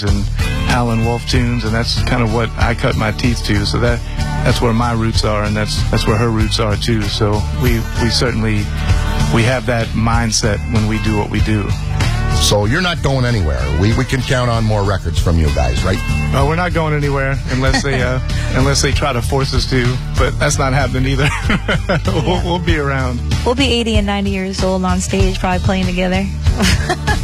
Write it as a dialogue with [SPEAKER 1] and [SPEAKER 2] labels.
[SPEAKER 1] and Howlin' Wolf tunes, and that's kind of what I cut my teeth to. So that's where my roots are, and that's where her roots are too. So we certainly have that mindset when we do what we do.
[SPEAKER 2] So you're not going anywhere. We can count on more records from you guys, right?
[SPEAKER 1] Well, we're not going anywhere unless they try to force us to. But that's not happening either. We'll be around.
[SPEAKER 3] We'll be 80 and 90 years old on stage, probably playing together.